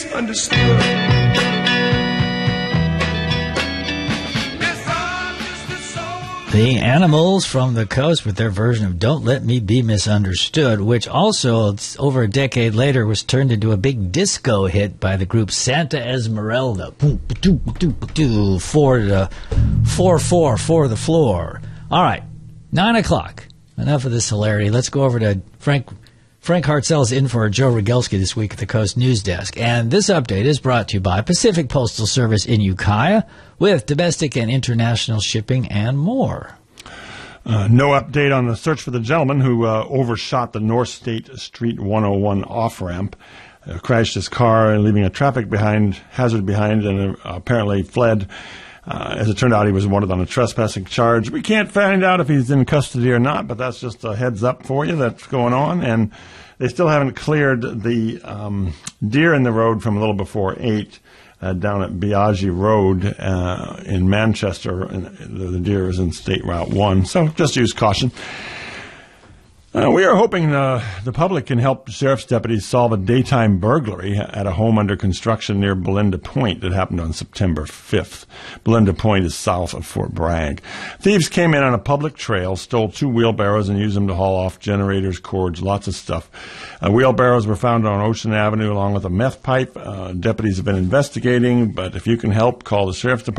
misunderstood. The Animals from the Coast with their version of Don't Let Me Be Misunderstood, which also, over a decade later, was turned into a big disco hit by the group Santa Esmeralda. 4-4 for the floor. All right, 9 o'clock. Enough of this hilarity. Let's go over to Frank Hartzell's in for Joe Rogelski this week at the Coast News Desk. And this update is brought to you by Pacific Postal Service in Ukiah with domestic and international shipping and more. No update on the search for the gentleman who overshot the North State Street 101 off-ramp, crashed his car, leaving a traffic hazard behind, and apparently fled. As it turned out, he was wanted on a trespassing charge. We can't find out if he's in custody or not, but that's just a heads up for you that's going on. And they still haven't cleared the deer in the road from a little before 8 down at Biagi Road in Manchester. The deer is in State Route 1, so just use caution. We are hoping the public can help sheriff's deputies solve a daytime burglary at a home under construction near Belinda Point that happened on September 5th. Belinda Point is south of Fort Bragg. Thieves came in on a public trail, stole 2 wheelbarrows, and used them to haul off generators, cords, lots of stuff. Wheelbarrows were found on Ocean Avenue along with a meth pipe. Deputies have been investigating, but if you can help, call the sheriff's department.